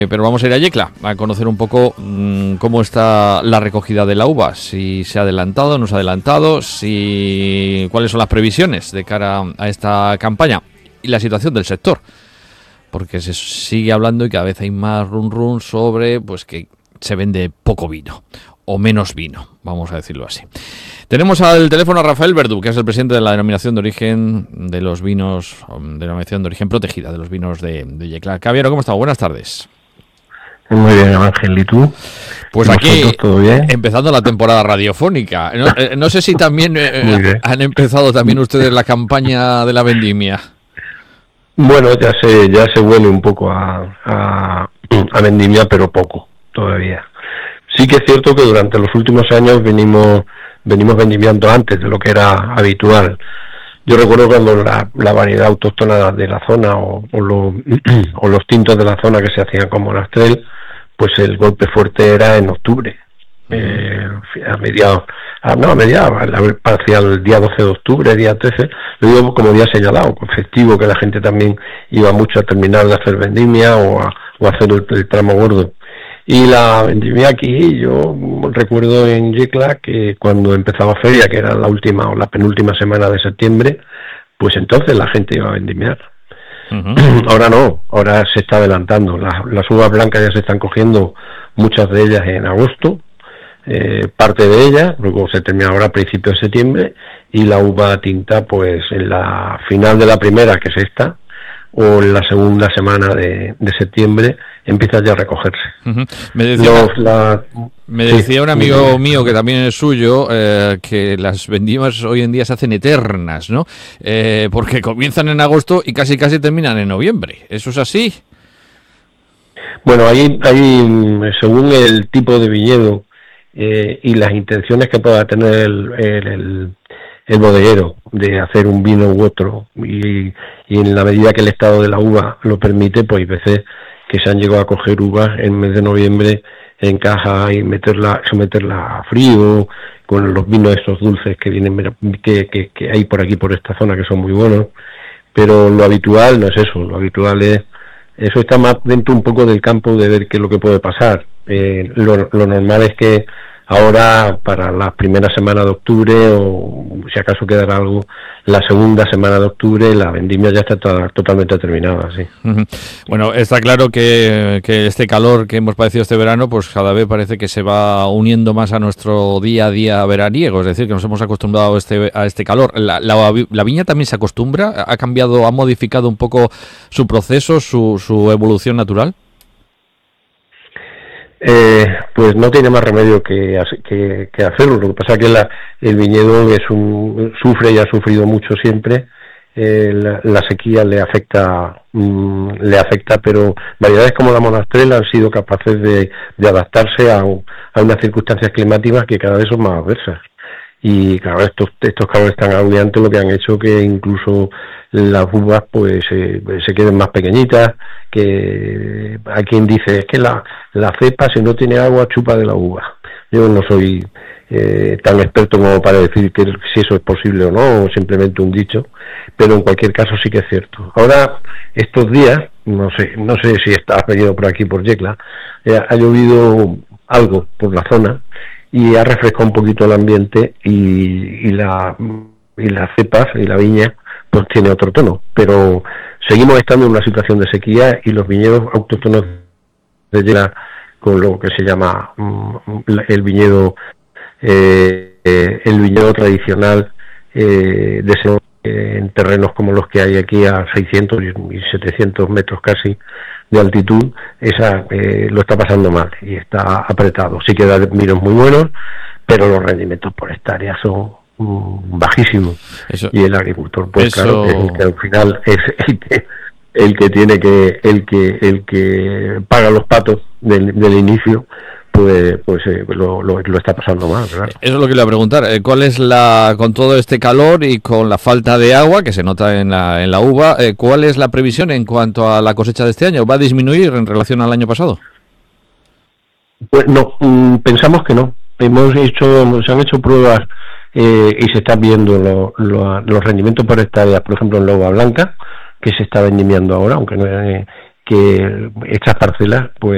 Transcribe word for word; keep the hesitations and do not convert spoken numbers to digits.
Pero vamos a ir a Yecla a conocer un poco mmm, cómo está la recogida de la uva, si se ha adelantado, no se ha adelantado, si cuáles son las previsiones de cara a esta campaña y la situación del sector, porque se sigue hablando y cada vez hay más run run sobre pues que se vende poco vino o menos vino, vamos a decirlo así. Tenemos al teléfono a Rafael Verdú, que es el presidente de la denominación de origen de los vinos, denominación de origen protegida de los vinos de, de Yecla. Caballero, ¿cómo está? Buenas tardes. Muy bien, Ángel, ¿y tú? Pues aquí, ¿todo bien? Empezando la temporada radiofónica. No, eh, no sé si también eh, han empezado también ustedes la campaña de la vendimia. Bueno, ya se ya se huele un poco a, a, a vendimia, pero poco todavía. Sí que es cierto que durante los últimos años venimos venimos vendimiando antes de lo que era habitual. Yo recuerdo cuando la, la variedad autóctona de la zona o, o, lo, o los tintos de la zona que se hacían como Monastrell, pues el golpe fuerte era en octubre, eh, a mediados, a, no a mediados, hacia el día doce de octubre, día trece, lo digo como día señalado, festivo, que la gente también iba mucho a terminar de hacer vendimia o a, o a hacer el, el tramo gordo. Y la vendimia aquí, yo recuerdo en Yecla que cuando empezaba feria, que era la última o la penúltima semana de septiembre, pues entonces la gente iba a vendimiar. Uh-huh. Ahora no, ahora se está adelantando. Las, las uvas blancas ya se están cogiendo, muchas de ellas en agosto, eh, parte de ellas, luego se termina ahora a principios de septiembre, y la uva tinta pues en la final de la primera, que es esta, o en la segunda semana de, de septiembre empieza ya a recogerse. Uh-huh. Me decía, Los, la, me decía sí, un amigo sí. mío que también es suyo eh, que las vendimias hoy en día se hacen eternas, ¿no? Eh, porque comienzan en agosto y casi casi terminan en noviembre. ¿Eso es así? Bueno, ahí, ahí según el tipo de viñedo eh, y las intenciones que pueda tener el, el, el el bodeguero de hacer un vino u otro y, y en la medida que el estado de la uva lo permite, pues hay veces que se han llegado a coger uvas en mes de noviembre en caja y meterla, someterla a frío con los vinos estos dulces que vienen que, que, que hay por aquí por esta zona que son muy buenos, pero lo habitual no es eso, lo habitual es eso está más dentro un poco del campo de ver qué es lo que puede pasar. Eh, lo, lo normal es que ahora, para la primera semana de octubre, o si acaso quedará algo, la segunda semana de octubre, la vendimia ya está toda, totalmente terminada, sí. Uh-huh. Bueno, está claro que, que este calor que hemos padecido este verano, pues cada vez parece que se va uniendo más a nuestro día a día veraniego, es decir, que nos hemos acostumbrado a este, a este calor. La, la, la viña también se acostumbra, ha cambiado, ha modificado un poco su proceso, su, su evolución natural. Eh, pues no tiene más remedio que, que, que hacerlo. Lo que pasa es que la, el viñedo es un, sufre y ha sufrido mucho siempre. Eh, la, la sequía le afecta, mmm, le afecta, pero variedades como la Monastrell han sido capaces de, de adaptarse a, a unas circunstancias climáticas que cada vez son más adversas. Y claro, estos, estos calores tan agobiantes lo que han hecho que incluso las uvas pues eh, se queden más pequeñitas, que hay quien dice es que la, la cepa si no tiene agua chupa de la uva. Yo no soy eh, tan experto como para decir que si eso es posible o no, o simplemente un dicho, pero en cualquier caso sí que es cierto. Ahora, estos días, no sé, no sé si está venido por aquí por Yecla, eh, ha llovido algo por la zona, y ha refrescado un poquito el ambiente y, y la y las cepas y la viña pues tiene otro tono, pero seguimos estando en una situación de sequía y los viñedos autóctonos de Yecla, con lo que se llama um, el viñedo eh, eh, el viñedo tradicional eh, de ese, eh, en terrenos como los que hay aquí a seiscientos y setecientos metros casi de altitud, esa eh, lo está pasando mal y está apretado. Sí que da vinos muy buenos, pero los rendimientos por hectárea son um, bajísimos. Eso, y el agricultor, pues eso... claro, es el que al final es el que, el que tiene que, el que, el que paga los patos del, del inicio, pues pues eh, lo, lo, lo está pasando mal, claro. Eso es lo que le voy a preguntar. ¿Cuál es la, con todo este calor y con la falta de agua que se nota en la, en la uva, eh, cuál es la previsión en cuanto a la cosecha de este año? ¿Va a disminuir en relación al año pasado? Pues no, mm, pensamos que no. Hemos hecho, se han hecho pruebas eh, y se están viendo lo, lo, los rendimientos por hectárea, por ejemplo en la uva blanca, que se está vendimiando ahora, aunque no eh, que estas parcelas pues